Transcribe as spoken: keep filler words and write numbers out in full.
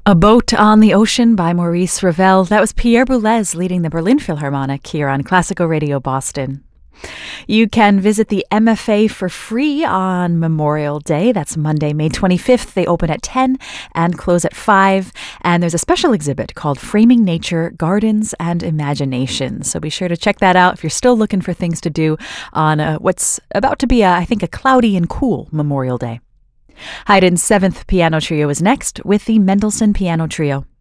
A Boat on the Ocean by Maurice Ravel. That was Pierre Boulez leading the Berlin Philharmonic here on Classical Radio Boston. You can visit the M F A for free on Memorial Day. That's Monday, May twenty-fifth. They open at ten and close at five. And there's a special exhibit called Framing Nature, Gardens and Imagination. So be sure to check that out if you're still looking for things to do on uh, what's about to be, a, I think, a cloudy and cool Memorial Day. Haydn's Seventh Piano Trio is next with the Mendelssohn Piano Trio.